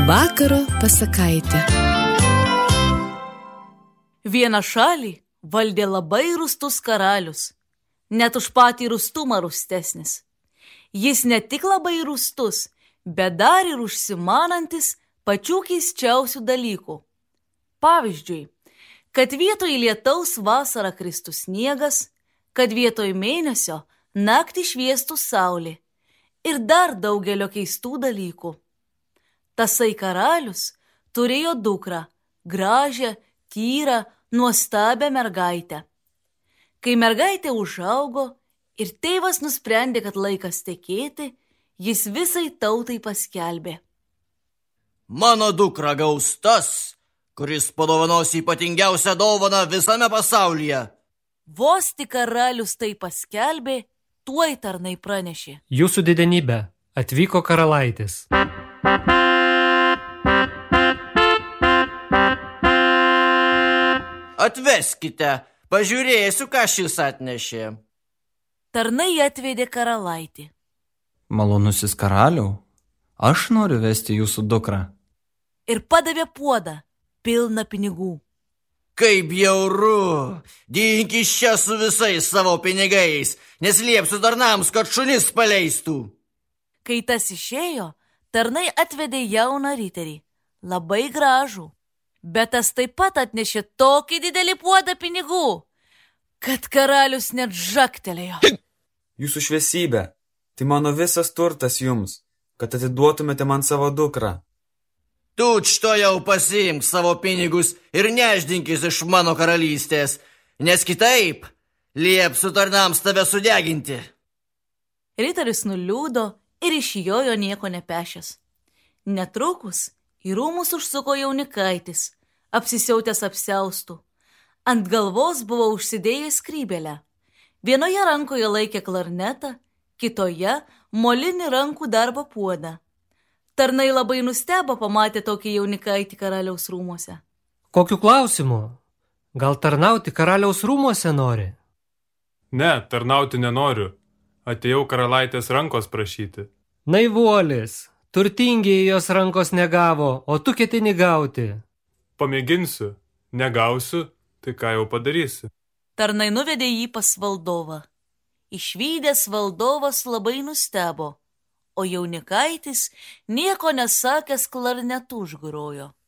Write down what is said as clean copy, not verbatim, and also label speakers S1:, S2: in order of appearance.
S1: Vakaro pasakaitė.
S2: Vieną šalį valdė labai rūstus karalius, net už patį rūstumą rūstesnis. Jis ne tik labai rūstus, bet dar ir užsimanantis pačių keisčiausių dalykų. Pavyzdžiui, kad vietoj lietaus vasarą kristų sniegas, kad vietoj mėnesio naktį šviestų saulė ir dar daugelio keistų dalykų. Tasai karalius turėjo dukrą, gražią, tyrą, nuostabią mergaitę. Kai mergaitė užaugo ir tėvas nusprendė, kad laikas tekėti, jis visai tautai paskelbė:
S3: Mano dukra gaus tas, kuris padovanos ypatingiausią dovaną visame pasaulyje.
S2: Vos tik karalius tai paskelbė, tuoj tarnai pranešė:
S4: Jūsų didenybė, atvyko karalaitis.
S3: Atveskite, pažiūrėsiu, ką šis atnešė.
S2: Tarnai atvedė karalaitį.
S5: Malonusis karaliau, aš noriu vesti jūsų dukrą.
S2: Ir padavė puodą, pilną pinigų.
S3: Kaip bjauru, dink iš čia su visais savo pinigais, nes liepsiu tarnams, kad šunis paleistų.
S2: Kai tas išėjo, tarnai atvedė jauną riterį, labai gražų, bet tas taip pat atnešė tokį didelį puodą pinigų, kad karalius net žagtelėjo.
S6: Jūsų šviesybė, tai mano visas turtas jums, kad atiduotumėte man savo dukrą.
S3: Tučtuojau pasiimk savo pinigus ir neždinkis iš mano karalystės, nes kitaip liepsiu tarnams tave sudeginti.
S2: Riteris nuliūdo ir išjojo nieko nepešęs. Netrukus į rūmus užsuko jaunikaitis, apsisiautęs apsiaustų. Ant galvos buvo užsidėjęs skrybėlę. Vienoje rankoje laikė klarnetą, kitoje molinį rankų darbo puodą. Tarnai labai nustebo pamatę tokį jaunikaitį karaliaus rūmuose.
S4: Kokiu klausimu? Gal tarnauti karaliaus rūmuose nori?
S7: Ne, tarnauti nenoriu. Atėjau karalaitės rankos prašyti.
S4: Naivuolis, turtingieji jos rankos negavo, o tu ketini gauti.
S7: Pamėginsiu, negausiu, tai ką jau padarysi.
S2: Tarnai nuvedė jį pas valdovą. Išvydęs valdovas labai nustebo, o jaunikaitis nieko nesakęs klarnetu užgrojo.